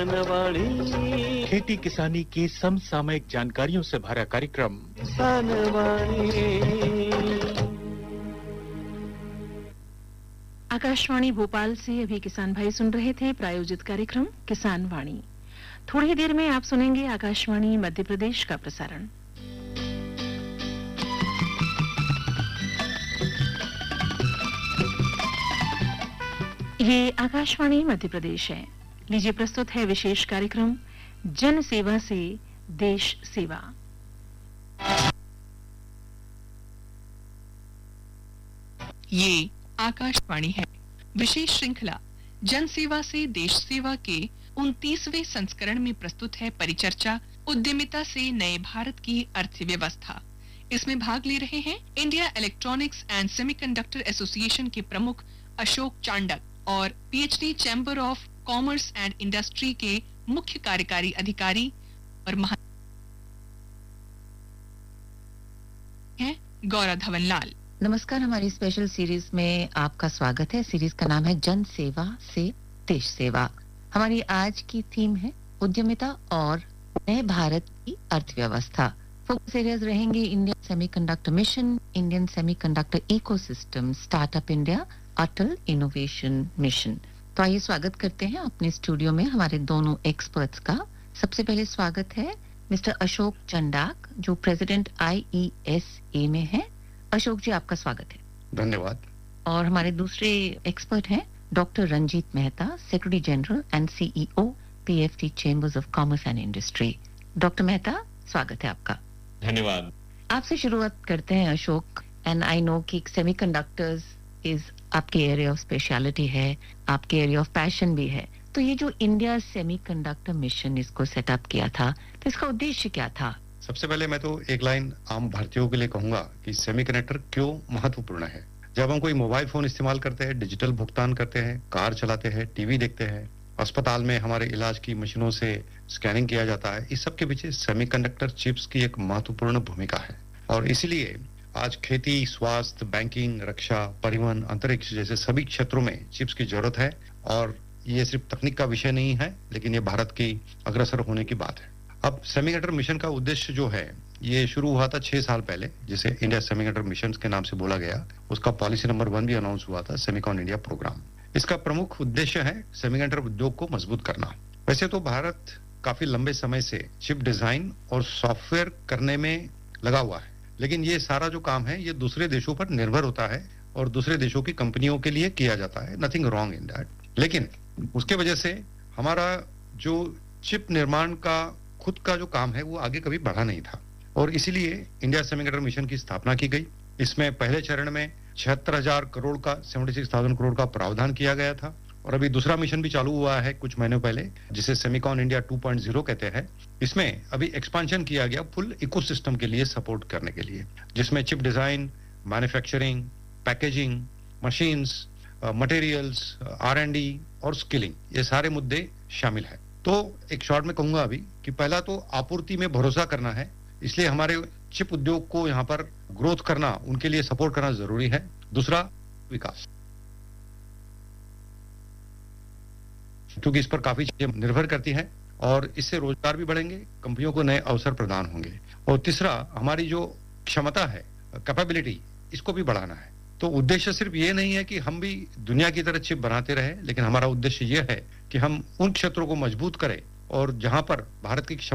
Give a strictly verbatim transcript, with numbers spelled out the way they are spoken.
खेती किसानी की समसामयिक जानकारियों से भरा कार्यक्रम आकाशवाणी भोपाल से अभी किसान भाई सुन रहे थे प्रायोजित कार्यक्रम किसान वाणी। थोड़ी देर में आप सुनेंगे आकाशवाणी मध्य प्रदेश का प्रसारण। ये आकाशवाणी मध्य प्रदेश है। लीजिए प्रस्तुत है विशेष कार्यक्रम जन सेवा से देश सेवा। ये आकाशवाणी है। विशेष श्रृंखला जन सेवा से देश सेवा के उनतीसवें संस्करण में प्रस्तुत है परिचर्चा उद्यमिता से नए भारत की अर्थव्यवस्था। इसमें भाग ले रहे हैं India electronics and semiconductor association के प्रमुख अशोक चांडक और PhD chamber of commerce and industry के मुख्य कार्यकारी अधिकारी और महा हैं गौरव धवनलाल। नमस्कार। हमारी स्पेशल सीरीज में आपका स्वागत है। सीरीज का नाम है जन सेवा से देश सेवा। हमारी आज की थीम है उद्यमिता और नए भारत की अर्थव्यवस्था। फोकस एरियाज रहेंगे Indian semiconductor mission, Indian semiconductor ecosystem, startup India, अटल इनोवेशन मिशन। तो आइए स्वागत करते हैं अपने स्टूडियो में हमारे दोनों एक्सपर्ट्स का। सबसे पहले स्वागत है मिस्टर अशोक चंडाक जो president I E S A में है। अशोक जी, आपका स्वागत है। धन्यवाद। और हमारे दूसरे एक्सपर्ट हैं doctor Ranjit Mehta, secretary general and CEO PFT chambers of commerce and industry. Doctor Mehta, स्वागत है आपका। धन्यवाद। आपसे शुरुआत करते हैं अशोक। एंड आई नो कि सेमीकंडक्टर्स इज आपके एरिया ऑफ स्पेशलिटी है, आपके एरिया ऑफ पैशन भी है। तो ये जो इंडिया सेमीकंडक्टर मिशन इसको सेटअप किया था, तो इसका उद्देश्य क्या था? सबसे पहले मैं तो एक लाइन आम भारतीयों के लिए कहूंगा कि सेमीकंडक्टर क्यों महत्वपूर्ण है। जब हम कोई मोबाइल फोन इस्तेमाल करते हैं, डिजिटल भुगतान करते हैं, कार चलाते हैं, टीवी देखते हैं, अस्पताल में हमारे इलाज की मशीनों से स्कैनिंग किया जाता है, इस सब के पीछे सेमीकंडक्टर चिप्स की एक महत्वपूर्ण भूमिका है। और इसीलिए आज खेती, स्वास्थ्य, बैंकिंग, रक्षा, परिवहन, अंतरिक्ष जैसे सभी क्षेत्रों में चिप्स की जरूरत है। और ये सिर्फ तकनीक का विषय नहीं है, लेकिन ये भारत की अग्रसर होने की बात है। अब सेमीकंडक्टर मिशन का उद्देश्य जो है ये शुरू हुआ था छह साल पहले, जिसे इंडिया सेमीकंडक्टर मिशन के नाम से बोला गया। उसका पॉलिसी नंबर वन भी अनाउंस हुआ था, सेमीकॉन इंडिया प्रोग्राम। इसका प्रमुख उद्देश्य है सेमीकंडक्टर उद्योग को मजबूत करना। वैसे तो भारत काफी लंबे समय से चिप डिजाइन और सॉफ्टवेयर करने में लगा हुआ है, लेकिन ये सारा जो काम है ये दूसरे देशों पर निर्भर होता है और दूसरे देशों की कंपनियों के लिए किया जाता है। Nothing wrong in that. लेकिन उसके वजह से हमारा जो चिप निर्माण का खुद का जो काम है वो आगे कभी बढ़ा नहीं था, और इसीलिए इंडिया सेमीकंडक्टर मिशन की स्थापना की गई। इसमें पहले चरण में छिहत्तर हजार करोड़ का सेवेंटी सिक्स थाउजेंड करोड़ का प्रावधान किया गया था, और अभी दूसरा मिशन भी चालू हुआ है कुछ महीनों पहले, जिसे Semicon India two point zero कहते हैं। इसमें अभी एक्सपांशन किया गया फुल इकोसिस्टम के लिए सपोर्ट करने के लिए, जिसमें chip design, manufacturing, packaging, machines, materials, are and D और स्किलिंग, ये सारे मुद्दे शामिल है। तो एक शॉर्ट में कहूंगा अभी कि पहला तो आपूर्ति में भरोसा करना है, इसलिए हमारे चिप उद्योग को यहाँ पर ग्रोथ करना, उनके लिए सपोर्ट करना जरूरी है। दूसरा, विकास, क्योंकि इस पर काफी चीजें निर्भर करती हैं और इससे रोजगार भी बढ़ेंगे, कंपनियों को नए अवसर प्रदान होंगे। और तीसरा, हमारी जो क्षमता है, कैपेबिलिटी, इसको भी बढ़ाना है। तो उद्देश्य सिर्फ ये नहीं है कि हम भी दुनिया की तरह चिप बनाते रहे, लेकिन हमारा उद्देश्य ये है कि हम उन क्षेत्रों को मजबूत करें और जहां पर भारत की